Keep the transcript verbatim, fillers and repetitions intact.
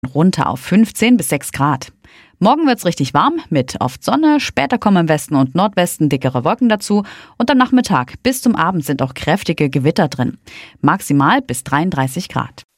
runter auf fünfzehn bis sechs Grad. Morgen wird's richtig warm mit oft Sonne, später kommen im Westen und Nordwesten dickere Wolken dazu und am Nachmittag bis zum Abend sind auch kräftige Gewitter drin. Maximal bis dreiunddreißig Grad.